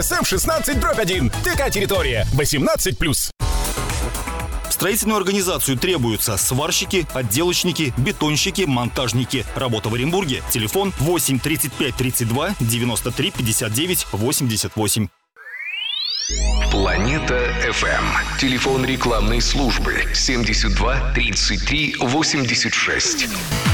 СМ-16/1. ТК «Территория». 18+. В строительную организацию требуются сварщики, отделочники, бетонщики, монтажники. Работа в Оренбурге. Телефон 8 35 32 93 59 88. Планета FM. Телефон рекламной службы 72 33 86.